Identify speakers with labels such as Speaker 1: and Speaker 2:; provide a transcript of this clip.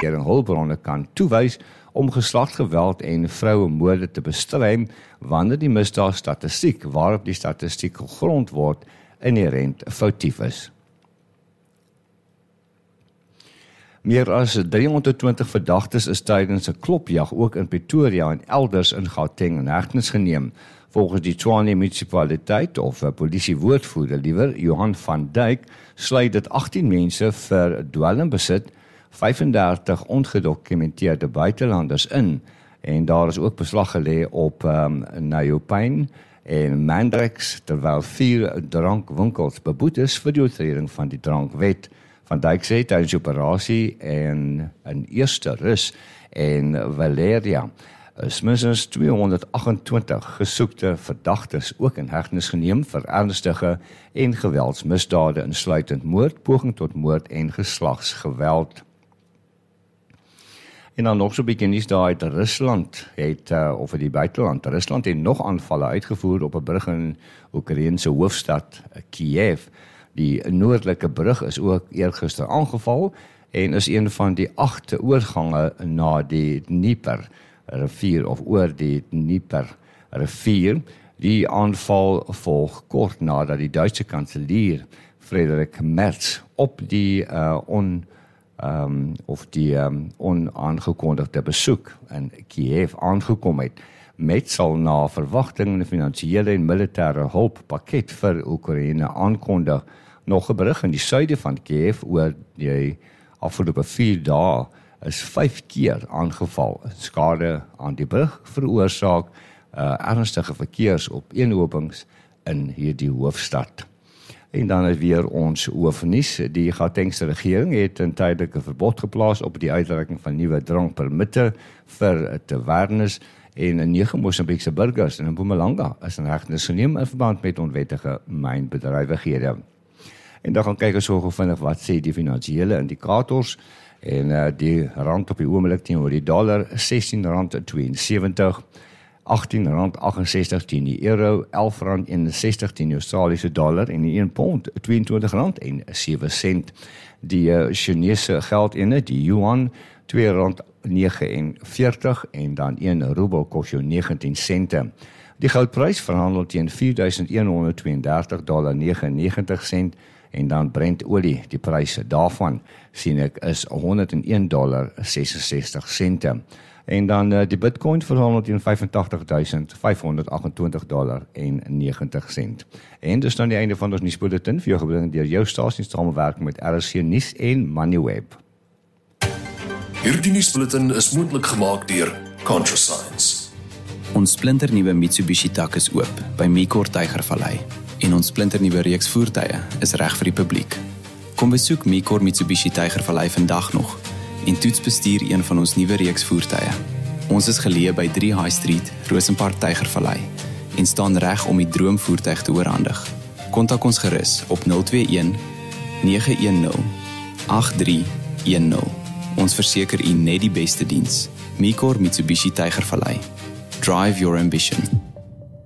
Speaker 1: regering hulpbronne kan toewys om geslagsgeweld en vrouemoorde te bestry wanneer die misdaadstatistiek waarop die statistiek gegrond word inherent foutief is. Meer as 320 verdagtes is tydens 'n klopjag ook in Pretoria en elders in Gauteng in hegtenis geneem. Volgens die Tshwane munisipaliteit of polisiewoordvoerder liewer, Johan van Dijk, sluit dit 18 mense vir dwelmbesit, 35 ongedokumenteerde buitelanders in en daar is ook beslag gelê op Nyopine en Mandrex, terwyl 4 drankwinkels beboet is vir die oortreding van die drankwet. Van Dijk sê tydens die operasie en in Eerste Rus en Valeria is minstens 228 gesoekte verdagtes ook in hegtenis geneem vir ernstige en geweldsmisdade insluitend moord, poging tot moord en geslagsgeweld. En dan nog so 'n bietjie nuus daar uit Rusland of die buiteland. Rusland het nog aanvalle uitgevoer op 'n brug in Oekraïne se hoofstad Kiev. Die noordelike brug is ook eergister aangeval en is een van die 8 oorgange na die Dnieper rivier of oor die Dnieper rivier. Die aanval volg kort nadat die Duitse kanselier Friedrich Merz op die onaangekondigde besoek in Kiev aangekom het. Merz sal na verwagting 'n finansiële en militêre hulppakket vir Oekraïne aankondig. Nog 'n berig in die suide van Kiev oor die afgelope 4 dae is 5 keer aangeval. Skade aan die brug veroorsaak ernstige verkeersopeenhopings in hierdie hoofstad. En dan is weer ons hoofnuus. Die Gautengse regering het 'n tydelike verbod geplaas op die uitreiking van nuwe drankpermitte vir tavernes en 9 Mosambiekse burgers in Mpumalanga is in hegtenis geneem in verband met onwettige mynbedrywighede. En dan gaan kyk ons so vinnig wat sê die finansiële indikators en die rand op die oomblik teenoor die dollar R16.72, R18.68 teen die euro, R11.61 teen die Australiese dollar en die 1 pond R22.07. Die Chinese geldeenheid, die yuan, R2.49 en dan 1 roebel kos jou 19 sente. Die goudprys verhandel teen $4.132.99 en dan Brent olie, die pryse daarvan sien ek is $101.66. En dan die Bitcoin verhandel teen $85.528.90. En dis dan die einde van ons nuusbulletin vir jou gebring deur jou stasie in samewerking met RSC Nuus en Moneyweb.
Speaker 2: Hierdie nuusbulletin is moontlik gemaak deur ContraScience.
Speaker 3: Ons splinternuwe Mitsubishi tak is oop by Mekor Tygervallei en ons splinternuwe reeks voertuie is reg vir die publiek. Kom besoek Mekor Mitsubishi Tygervallei vandag nog en toets bestuur een van ons nuwe reeks voertuie. Ons is geleë by 3 High Street, Rosenpark Tygervallei en staan reg om die droomvoertuig te oorhandig. Kontak ons gerus op 021 910 8310. Ons verseker u net die beste diens. Mekor Mitsubishi Tygervallei. Drive your ambition.